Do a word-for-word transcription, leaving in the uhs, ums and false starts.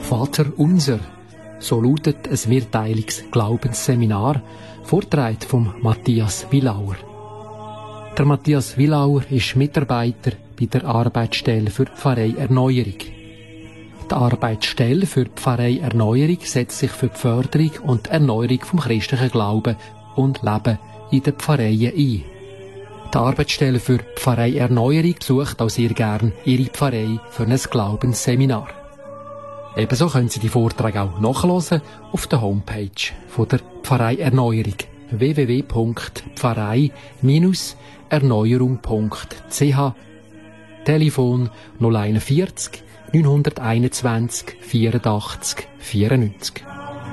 Vater unser. So lautet ein Mehrteilungs-Glaubensseminar, vorgetragen von Matthias Willauer. Der Matthias Willauer ist Mitarbeiter bei der Arbeitsstelle für die Pfarrei Erneuerung. Die Arbeitsstelle für die Pfarrei Erneuerung setzt sich für die Förderung und die Erneuerung vom christlichen Glauben und Leben in den Pfarreien ein. Die Arbeitsstelle für die Pfarrei Erneuerung besucht auch sehr gern ihre Pfarrei für ein Glaubensseminar. Ebenso können Sie die Vorträge auch nachhören auf der Homepage von der Pfarrei Erneuerung w w w punkt pfarrei erneuerung punkt c h. Telefon null vierzig neunhunderteinundzwanzig vierundachtzig vierundneunzig.